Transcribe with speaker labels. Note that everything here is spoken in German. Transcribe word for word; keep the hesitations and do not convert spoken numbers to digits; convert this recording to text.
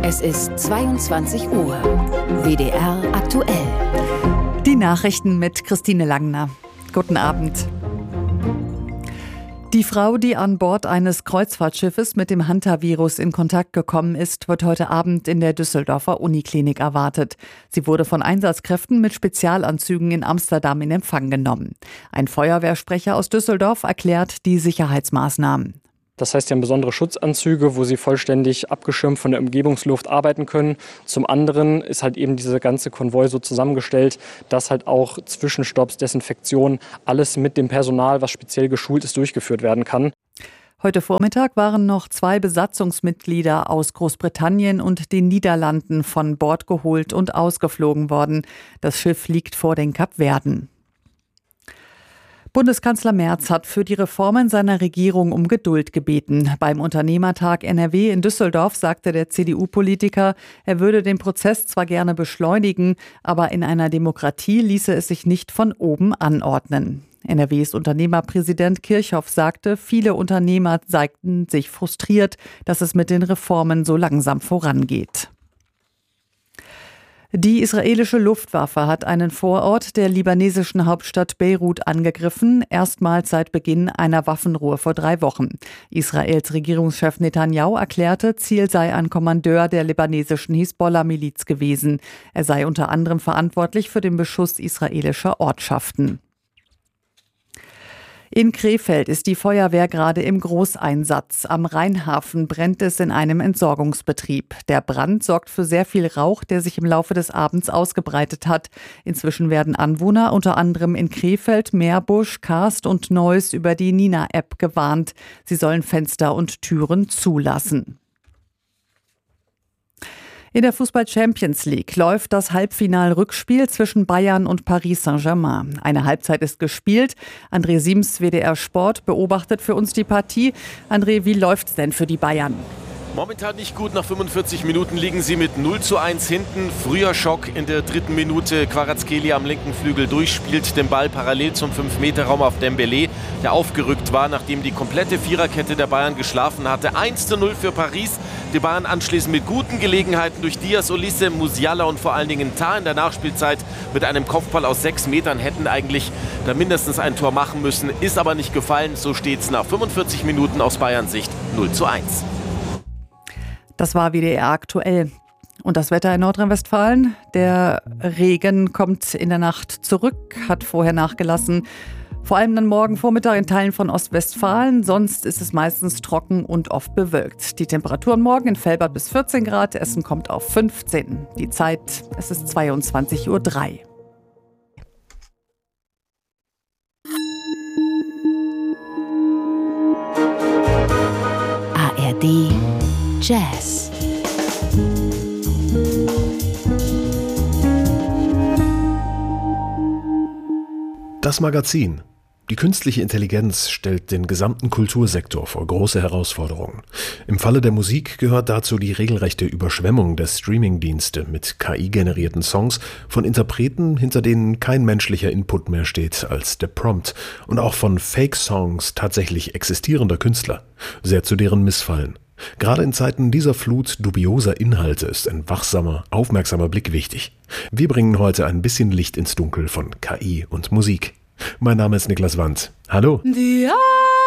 Speaker 1: Es ist zweiundzwanzig Uhr. W D R aktuell.
Speaker 2: Die Nachrichten mit Christine Langner. Guten Abend. Die Frau, die an Bord eines Kreuzfahrtschiffes mit dem Hantavirus in Kontakt gekommen ist, wird heute Abend in der Düsseldorfer Uniklinik erwartet. Sie wurde von Einsatzkräften mit Spezialanzügen in Amsterdam in Empfang genommen. Ein Feuerwehrsprecher aus Düsseldorf erklärt die Sicherheitsmaßnahmen.
Speaker 3: Das heißt, sie haben besondere Schutzanzüge, wo sie vollständig abgeschirmt von der Umgebungsluft arbeiten können. Zum anderen ist halt eben dieser ganze Konvoi so zusammengestellt, dass halt auch Zwischenstopps, Desinfektion, alles mit dem Personal, was speziell geschult ist, durchgeführt werden kann.
Speaker 2: Heute Vormittag waren noch zwei Besatzungsmitglieder aus Großbritannien und den Niederlanden von Bord geholt und ausgeflogen worden. Das Schiff liegt vor den Kapverden. Bundeskanzler Merz hat für die Reformen seiner Regierung um Geduld gebeten. Beim Unternehmertag N R W in Düsseldorf sagte der C D U-Politiker, er würde den Prozess zwar gerne beschleunigen, aber in einer Demokratie ließe es sich nicht von oben anordnen. N R Ws Unternehmerpräsident Kirchhoff sagte, viele Unternehmer zeigten sich frustriert, dass es mit den Reformen so langsam vorangeht. Die israelische Luftwaffe hat einen Vorort der libanesischen Hauptstadt Beirut angegriffen, erstmals seit Beginn einer Waffenruhe vor drei Wochen. Israels Regierungschef Netanyahu erklärte, Ziel sei ein Kommandeur der libanesischen Hisbollah-Miliz gewesen. Er sei unter anderem verantwortlich für den Beschuss israelischer Ortschaften. In Krefeld ist die Feuerwehr gerade im Großeinsatz. Am Rheinhafen brennt es in einem Entsorgungsbetrieb. Der Brand sorgt für sehr viel Rauch, der sich im Laufe des Abends ausgebreitet hat. Inzwischen werden Anwohner unter anderem in Krefeld, Meerbusch, Karst und Neuss über die Nina-App gewarnt. Sie sollen Fenster und Türen zulassen. In der Fußball-Champions League läuft das Halbfinal-Rückspiel zwischen Bayern und Paris Saint-Germain. Eine Halbzeit ist gespielt. André Siems, W D R Sport, beobachtet für uns die Partie. André, wie läuft's denn für die Bayern?
Speaker 4: Momentan nicht gut. Nach fünfundvierzig Minuten liegen sie mit null zu eins hinten. Früher Schock in der dritten Minute. Kvaratskhelia am linken Flügel durchspielt den Ball parallel zum fünf Meter Raum auf Dembélé, der aufgerückt war, nachdem die komplette Viererkette der Bayern geschlafen hatte. eins zu null für Paris. Die Bayern anschließend mit guten Gelegenheiten durch Diaz, Olise, Musiala und vor allen Dingen Tah in der Nachspielzeit mit einem Kopfball aus sechs Metern hätten eigentlich da mindestens ein Tor machen müssen. Ist aber nicht gefallen. So steht es nach fünfundvierzig Minuten aus Bayerns Sicht null zu eins.
Speaker 2: Das war W D R aktuell. Und das Wetter in Nordrhein-Westfalen? Der Regen kommt in der Nacht zurück, hat vorher nachgelassen. Vor allem dann morgen Vormittag in Teilen von Ostwestfalen. Sonst ist es meistens trocken und oft bewölkt. Die Temperaturen morgen in Velbert bis vierzehn Grad, Essen kommt auf fünfzehn. Die Zeit, es ist zweiundzwanzig Uhr drei.
Speaker 1: A R D Jazz.
Speaker 5: Das Magazin. Die künstliche Intelligenz stellt den gesamten Kultursektor vor große Herausforderungen. Im Falle der Musik gehört dazu die regelrechte Überschwemmung der Streamingdienste mit K I-generierten Songs von Interpreten, hinter denen kein menschlicher Input mehr steht als der Prompt, und auch von Fake-Songs tatsächlich existierender Künstler, sehr zu deren Missfallen. Gerade in Zeiten dieser Flut dubioser Inhalte ist ein wachsamer, aufmerksamer Blick wichtig. Wir bringen heute ein bisschen Licht ins Dunkel von K I und Musik. Mein Name ist Niklas Wandt. Hallo.
Speaker 2: Ja.